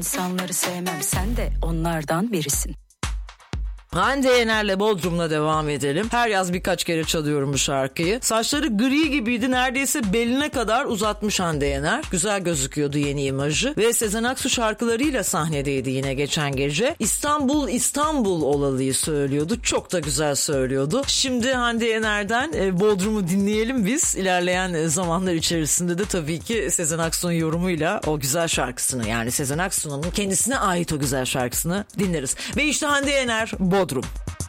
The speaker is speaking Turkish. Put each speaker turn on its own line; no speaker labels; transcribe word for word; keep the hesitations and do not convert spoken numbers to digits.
İnsanları sevmem, sen de onlardan birisin.
Hande Yener'le Bodrum'la devam edelim. Her yaz birkaç kere çalıyorum bu şarkıyı. Saçları gri gibiydi, neredeyse beline kadar uzatmış Hande Yener. Güzel gözüküyordu yeni imajı. Ve Sezen Aksu şarkılarıyla sahnedeydi yine geçen gece. İstanbul İstanbul olalıyı söylüyordu. Çok da güzel söylüyordu. Şimdi Hande Yener'den e, Bodrum'u dinleyelim biz. İlerleyen e, zamanlar içerisinde de tabii ki Sezen Aksu'nun yorumuyla o güzel şarkısını, yani Sezen Aksu'nun kendisine ait o güzel şarkısını dinleriz. Ve işte Hande Yener, Bodrum.